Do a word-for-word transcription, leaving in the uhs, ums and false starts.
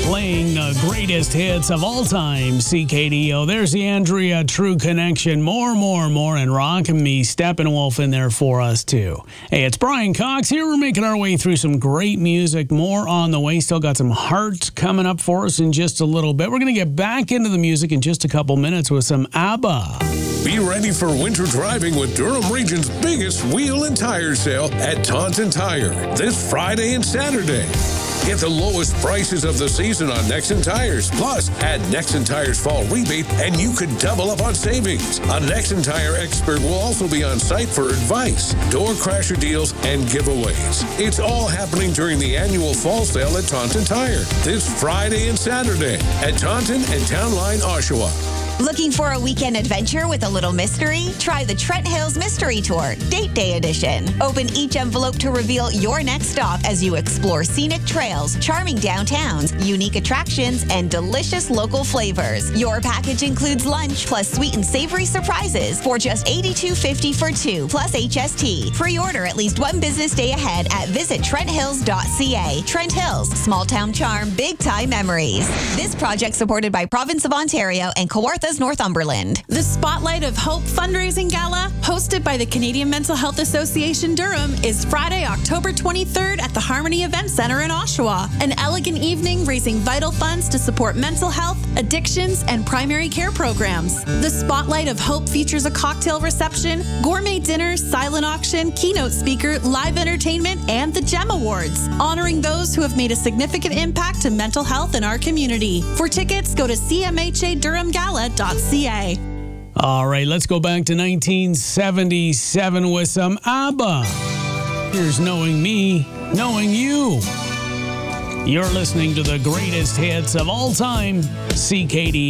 playing the greatest hits of all time, C K D O. There's the Andrea True Connection. More, more, more, and Rock and Me, Steppenwolf in there for us, too. Hey, it's Brian Cox here. We're making our way through some great music. More on the way. Still got some heart coming up for us in just a little bit. We're going to get back into the music in just a couple minutes with some ABBA. Be ready for winter driving with Durham Region's biggest wheel and tire sale at Taunton Tire this Friday and Saturday. Get the lowest prices of the season on Nexen tires. Plus, add Nexen Tires Fall Rebate and you could double up on savings. A Nexen Tire expert will also be on site for advice, door crasher deals, and giveaways. It's all happening during the annual fall sale at Taunton Tire this Friday and Saturday at Taunton and Town Line, Oshawa. Looking for a weekend adventure with a little mystery? Try the Trent Hills Mystery Tour, Date Day Edition. Open each envelope to reveal your next stop as you explore scenic trails, charming downtowns, unique attractions, and delicious local flavors. Your package includes lunch plus sweet and savory surprises for just eighty-two fifty for two, plus H S T. Pre-order at least one business day ahead at visit trent hills dot c a. Trent Hills, small town charm, big time memories. This project supported by Province of Ontario and Kawartha Northumberland. The Spotlight of Hope Fundraising Gala, hosted by the Canadian Mental Health Association Durham, is Friday, October twenty-third at the Harmony Event Centre in Oshawa. An elegant evening raising vital funds to support mental health, addictions, and primary care programs. The Spotlight of Hope features a cocktail reception, gourmet dinner, silent auction, keynote speaker, live entertainment, and the GEM Awards, honoring those who have made a significant impact to mental health in our community. For tickets, go to c m h a durham gala dot c a. All right, let's go back to nineteen seventy-seven with some ABBA. Here's Knowing Me, Knowing You. You're listening to the greatest hits of all time, C K D.